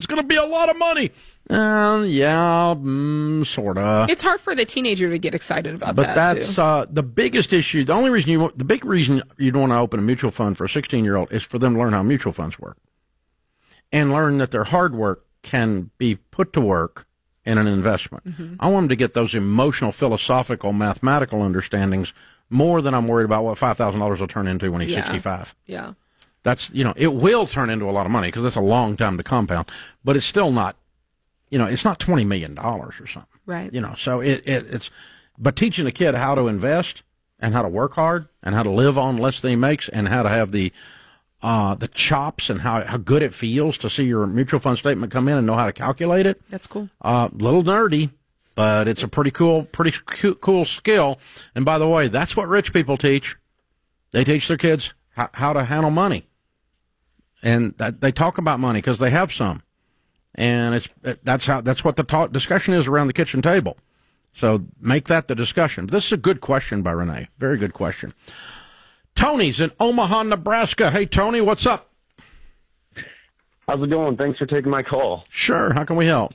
going to be a lot of money. Yeah, sort of. It's hard for the teenager to get excited about but that, that's too. The biggest issue. The big reason you don't want to open a mutual fund for a 16-year-old is for them to learn how mutual funds work and learn that their hard work can be put to work in an investment. Mm-hmm. I want them to get those emotional, philosophical, mathematical understandings more than I'm worried about what $5,000 will turn into when he's 65. Yeah. That's, it will turn into a lot of money because that's a long time to compound, but it's still not, it's not $20 million or something. Right. So it's, but teaching a kid how to invest and how to work hard and how to live on less than he makes and how to have the chops and how good it feels to see your mutual fund statement come in and know how to calculate it. That's cool. Little nerdy, but it's a pretty cool skill. And by the way, that's what rich people teach. They teach their kids how to handle money. And they talk about money because they have some. And that's what the discussion is around the kitchen table. So make that the discussion. This is a good question by Renee. Very good question. Tony's in Omaha, Nebraska. Hey, Tony, what's up? How's it going? Thanks for taking my call. Sure. How can we help?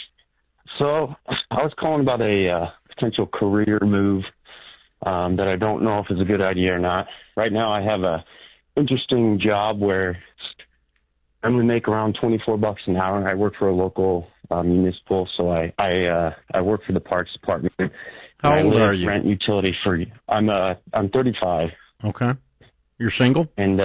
So I was calling about a potential career move that I don't know if is a good idea or not. Right now I have a interesting job where I'm going to make around $24 an hour. I work for a local municipal, so I work for the Parks Department. How old are you? Rent utility free. I'm 35. Okay. You're single? And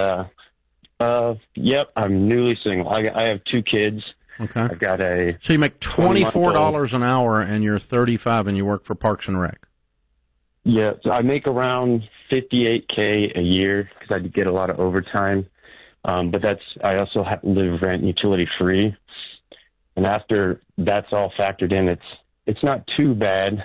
yep, I'm newly single. I have 2 kids. Okay. I've got So you make $24 an hour and you're 35 and you work for Parks and Rec. Yeah, so I make around $58K a year because I get a lot of overtime. But I also live rent utility free. And after that's all factored in, it's not too bad.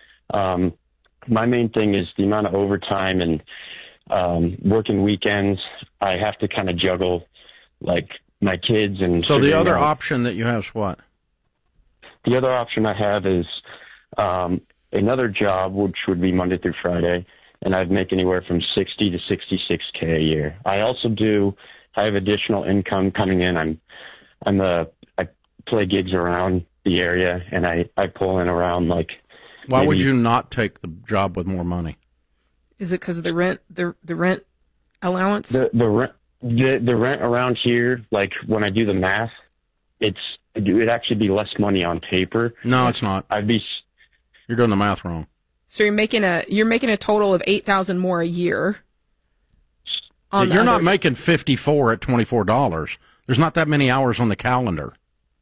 My main thing is the amount of overtime and working weekends. I have to kind of juggle like my kids and. So the other option that you have is what? The other option I have is another job, which would be Monday through Friday, and I'd make anywhere from 60 to 66K a year. I have additional income coming in. I play gigs around the area, and I pull in around like. Why would you not take the job with more money? Is it because of the rent allowance? The rent around here, like when I do the math, it'd actually be less money on paper. No, it's not. You're doing the math wrong. So you're making a total of $8,000 more a year. You're not making 54 at $24. There's not that many hours on the calendar.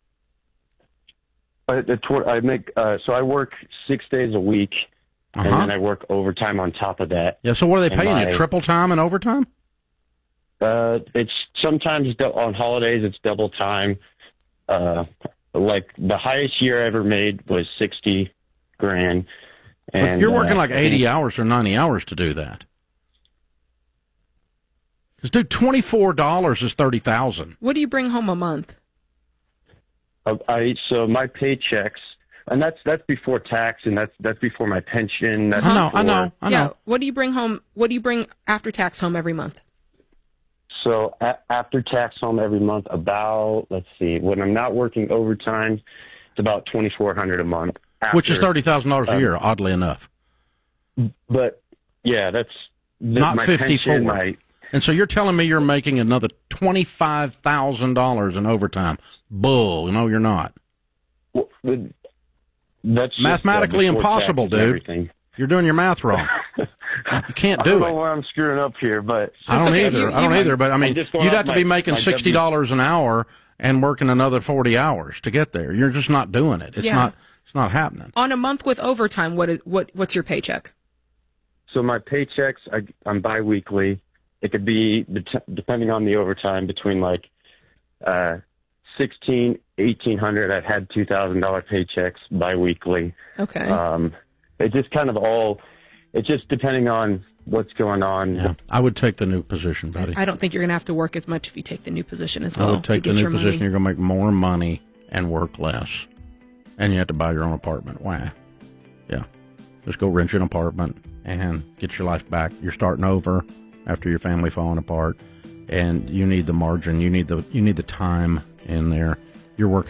So I work 6 days a week, and then I work overtime on top of that. Yeah. So what are they paying you? Triple time and overtime? It's sometimes on holidays it's double time. Like the highest year I ever made was $60,000. And but you're working like 80 hours or 90 hours to do that. Because, dude, $24 is $30,000. What do you bring home a month? So my paychecks, and that's before tax, and that's before my pension. That's I know. Yeah. What do you bring home? What do you bring after tax home every month? So after tax home every month, about, let's see, when I'm not working overtime, it's about $2,400 a month. Which is $30,000 a year, oddly enough. But yeah, that's not my 54. Pension, and so you're telling me you're making another $25,000 in overtime? Bull. No, you're not. Well, that's mathematically impossible, dude. Everything. You're doing your math wrong. You can't do it. I don't know where I'm screwing up here, but I don't either. But I mean, you'd have to be making $60 an hour and working another 40 hours to get there. You're just not doing it. It's not happening. On a month with overtime, what's your paycheck? So my paychecks, I'm biweekly. It could be, depending on the overtime, between like $1,800. I've had $2,000 paychecks biweekly. Okay. It just kind of it's just depending on what's going on. Yeah, I would take the new position, buddy. I don't think you're going to have to work as much if you take the new position as well. I would take the new position. You're going to make more money and work less. And you have to buy your own apartment. Why? Yeah. Just go rent you an apartment and get your life back. You're starting over after your family falling apart. And you need the margin. You need the time in there. You're working